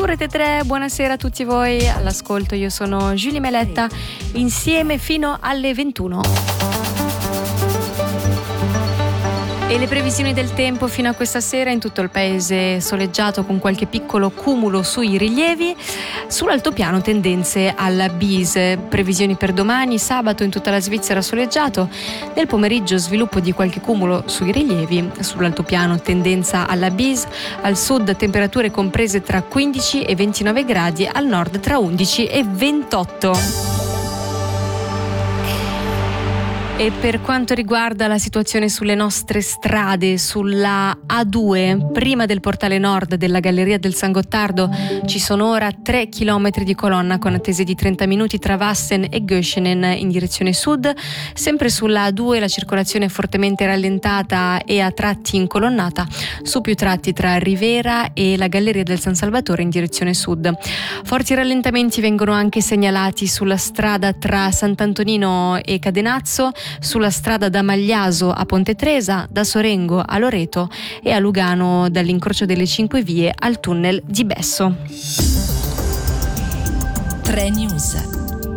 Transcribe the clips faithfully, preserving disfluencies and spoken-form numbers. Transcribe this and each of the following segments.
su Rete tre, buonasera a tutti voi, all'ascolto io sono Giulia Meletta, insieme fino alle ventuno. E le previsioni del tempo fino a questa sera: in tutto il paese soleggiato con qualche piccolo cumulo sui rilievi, sull'altopiano tendenze alla bise. Previsioni per domani, sabato in tutta la Svizzera soleggiato, nel pomeriggio sviluppo di qualche cumulo sui rilievi, sull'altopiano tendenza alla bise, al sud temperature comprese tra quindici e ventinove gradi, al nord tra undici e ventotto. E per quanto riguarda la situazione sulle nostre strade, sulla A due, prima del portale nord della Galleria del San Gottardo, ci sono ora tre chilometri di colonna con attese di trenta minuti tra Wassen e Göschenen in direzione sud. Sempre sulla A due la circolazione è fortemente rallentata e a tratti incolonnata, su più tratti tra Rivera e la Galleria del San Salvatore in direzione sud. Forti rallentamenti vengono anche segnalati sulla strada tra Sant'Antonino e Cadenazzo, sulla strada da Magliaso a Ponte Tresa, da Sorengo a Loreto e a Lugano dall'incrocio delle Cinque Vie al tunnel di Besso. tre News.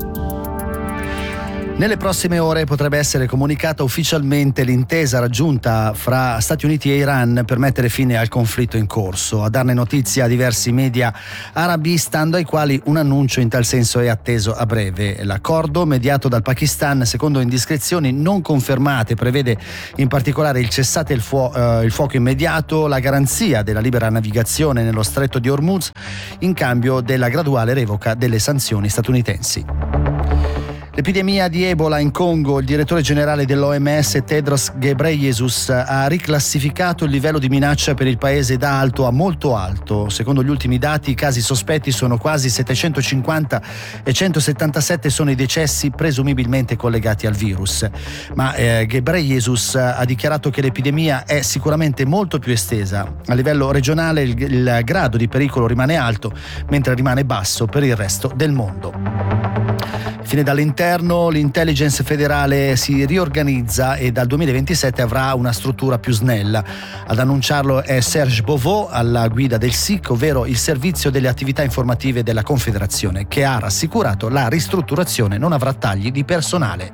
Nelle prossime ore potrebbe essere comunicata ufficialmente l'intesa raggiunta fra Stati Uniti e Iran per mettere fine al conflitto in corso. A darne notizia diversi media arabi, stando ai quali un annuncio in tal senso è atteso a breve. L'accordo, mediato dal Pakistan secondo indiscrezioni non confermate, prevede in particolare il cessate il, fuo- eh, il fuoco immediato, la garanzia della libera navigazione nello stretto di Hormuz in cambio della graduale revoca delle sanzioni statunitensi. L'epidemia di Ebola in Congo: il direttore generale dell'O M S Tedros Ghebreyesus ha riclassificato il livello di minaccia per il paese da alto a molto alto. Secondo gli ultimi dati, i casi sospetti sono quasi settecentocinquanta e centosettantasette sono i decessi presumibilmente collegati al virus. Ma eh, Ghebreyesus ha dichiarato che l'epidemia è sicuramente molto più estesa. A livello regionale il, il grado di pericolo rimane alto, mentre rimane basso per il resto del mondo. Fine dall'interno, l'intelligence federale si riorganizza e dal duemilaventisette avrà una struttura più snella. Ad annunciarlo è Serge Beauvau, alla guida del S I C, ovvero il servizio delle attività informative della Confederazione, che ha rassicurato la ristrutturazione non avrà tagli di personale.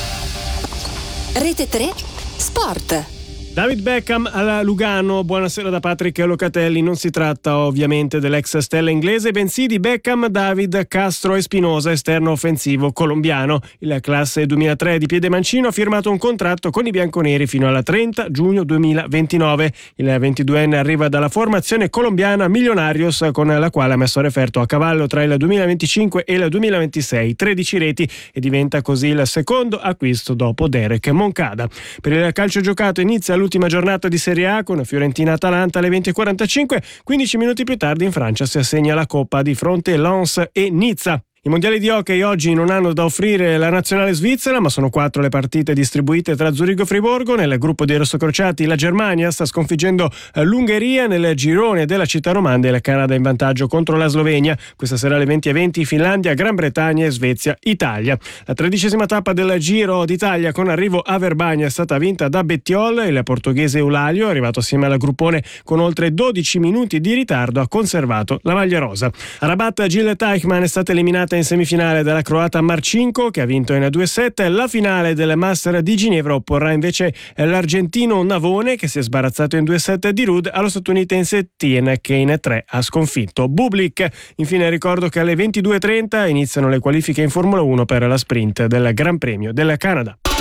Rete tre Sport. David Beckham alla Lugano, buonasera da Patrick Locatelli. Non si tratta ovviamente dell'ex stella inglese, bensì di Beckham David Castro Espinosa, esterno offensivo colombiano. Il classe duemilatré di piede mancino ha firmato un contratto con i bianconeri fino al trenta giugno duemilaventinove. Il ventiduenne arriva dalla formazione colombiana Millonarios, con la quale ha messo a referto a cavallo tra il duemilaventicinque e il duemilaventisei, tredici reti, e diventa così il secondo acquisto dopo Derek Moncada. Per il calcio giocato inizia l'ultima giornata di Serie A con Fiorentina-Atalanta alle venti e quarantacinque. quindici minuti più tardi in Francia si assegna la Coppa di fronte Lens e Nizza. I mondiali di hockey oggi non hanno da offrire la nazionale svizzera, ma sono quattro le partite distribuite tra Zurigo e Friburgo. Nel gruppo dei rossocrociati la Germania sta sconfiggendo l'Ungheria, nel girone della città romanda il Canada in vantaggio contro la Slovenia. Questa sera alle venti e venti Finlandia, Gran Bretagna e Svezia, Italia. La tredicesima tappa del Giro d'Italia con arrivo a Verbania è stata vinta da Bettiol. Il portoghese Eulalio, arrivato assieme al gruppone con oltre dodici minuti di ritardo, ha conservato la maglia rosa. A Rabat Jill Teichmann è stata eliminata in semifinale dalla croata Marcinko, che ha vinto in due sette. La finale del Master di Ginevra opporrà invece l'argentino Navone, che si è sbarazzato in due sette di Ruud, allo statunitense Tien, che in tre ha sconfitto Bublik. Infine ricordo che alle ventidue e trenta iniziano le qualifiche in Formula uno per la sprint del Gran Premio del Canada.